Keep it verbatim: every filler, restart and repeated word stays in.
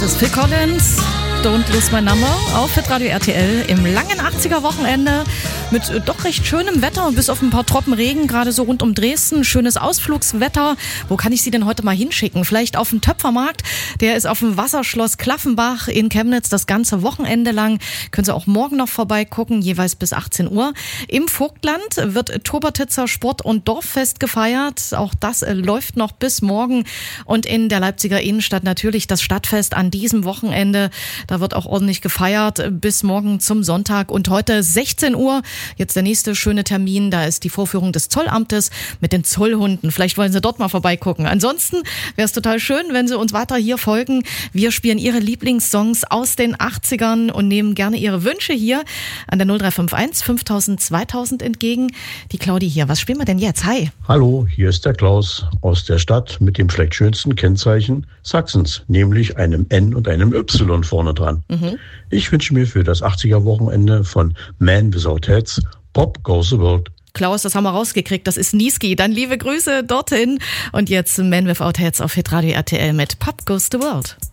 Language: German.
ist Phil Collins, Don't Lose My Number, auf Hitradio R T L im langen achtziger-Wochenende mit äh, doch recht schönem Wetter, bis auf ein paar Tropfen Regen, gerade so rund um Dresden. Schönes Ausflugswetter. Wo kann ich Sie denn heute mal hinschicken? Vielleicht auf den Töpfermarkt. Der ist auf dem Wasserschloss Klaffenbach in Chemnitz das ganze Wochenende lang. Können Sie auch morgen noch vorbeigucken, jeweils bis achtzehn Uhr. Im Vogtland wird Tobertitzer Sport- und Dorffest gefeiert. Auch das äh, läuft noch bis morgen. Und in der Leipziger Innenstadt natürlich das Stadtfest an diesem Wochenende. Da wird auch ordentlich gefeiert bis morgen zum Sonntag. Und heute sechzehn Uhr, jetzt der nächste schöne Termin, da ist die Vorführung des Zollamtes mit den Zollhunden. Vielleicht wollen Sie dort mal vorbeigucken. Ansonsten wäre es total schön, wenn Sie uns weiter hier folgen. Wir spielen Ihre Lieblingssongs aus den achtzigern und nehmen gerne Ihre Wünsche hier an der null drei fünf eins fünftausend zweitausend entgegen. Die Claudi hier. Was spielen wir denn jetzt? Hi. Hallo, hier ist der Klaus aus der Stadt mit dem vielleicht schönsten Kennzeichen Sachsens, nämlich einem N und einem Y vorne dran. Mhm. Ich wünsche mir für das achtziger-Wochenende von Man Without Heads Pop Goes the World. Klaus, das haben wir rausgekriegt, das ist Niski. Dann liebe Grüße dorthin. Und jetzt Man Without Heads auf Hitradio R T L mit Pop Goes the World.